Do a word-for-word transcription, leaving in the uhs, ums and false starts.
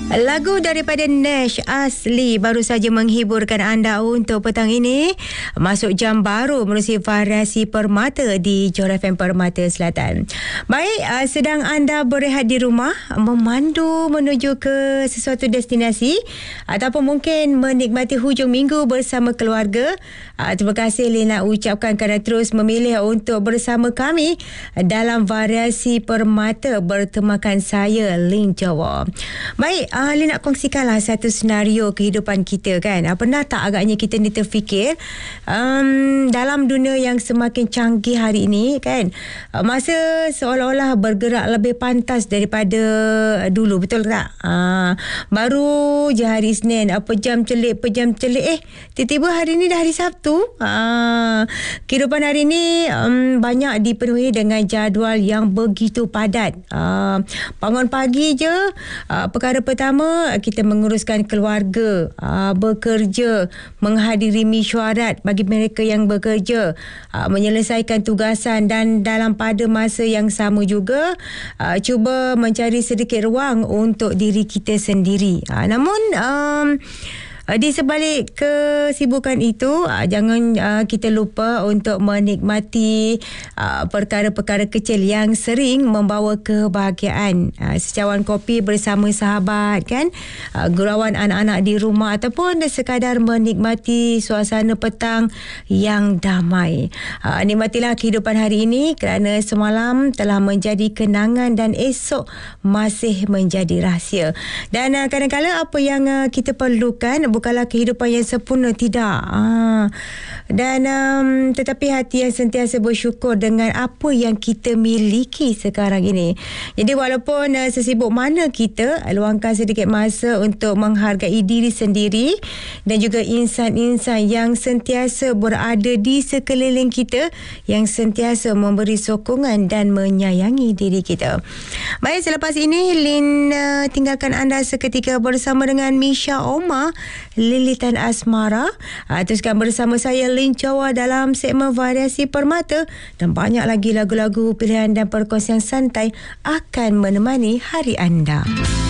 Lagu daripada Nash Asli baru saja menghiburkan anda untuk petang ini. Masuk jam baru menerusi variasi Permata di Johor F M Permata Selatan. Baik, uh, sedang anda berehat di rumah, memandu menuju ke sesuatu destinasi ataupun mungkin menikmati hujung minggu bersama keluarga. Uh, terima kasih Lina ucapkan kerana terus memilih untuk bersama kami dalam variasi Permata bertemakan saya, Lin Jawa. Baik, uh, Lin nak kongsikanlah satu senario kehidupan kita kan. Uh, pernah tak agaknya kita ni terfikir um, dalam dunia yang semakin canggih hari ini kan, uh, masa seolah-olah bergerak lebih pantas daripada dulu, betul tak? Uh, baru je hari Isnin, apa jam celik, pejam celik, eh tiba-tiba hari ni dah hari Sabtu. Uh, kehidupan hari ni um, banyak dipenuhi dengan jadual yang begitu padat. Uh, bangun pagi je, uh, perkara pertama kita menguruskan keluarga, uh, bekerja, menghadiri mesyuarat bagi mereka yang bekerja, uh, menyelesaikan tugasan dan dalam pada masa yang sama juga uh, cuba mencari sedikit ruang untuk diri kita sendiri. Uh, namun um, di sebalik kesibukan itu, jangan kita lupa untuk menikmati perkara-perkara kecil yang sering membawa kebahagiaan. Secawan kopi bersama sahabat kan, gurauan anak-anak di rumah ataupun sekadar menikmati suasana petang yang damai. Nikmatilah kehidupan hari ini kerana semalam telah menjadi kenangan dan esok masih menjadi rahsia. Dan kadang-kadang apa yang kita perlukan bukanlah kehidupan yang sempurna, tidak. Ah. Dan um, tetapi hati yang sentiasa bersyukur dengan apa yang kita miliki sekarang ini. Jadi walaupun uh, sesibuk mana kita, luangkan sedikit masa untuk menghargai diri sendiri dan juga insan-insan yang sentiasa berada di sekeliling kita, yang sentiasa memberi sokongan dan menyayangi diri kita. Baik, selepas ini Lin uh, tinggalkan anda seketika bersama dengan Misha Omar, Lilitan Asmara. Uh, teruskan bersama saya Lin Jawa dalam segmen Variasi Permata, dan banyak lagi lagu-lagu pilihan dan perkongsian santai akan menemani hari anda.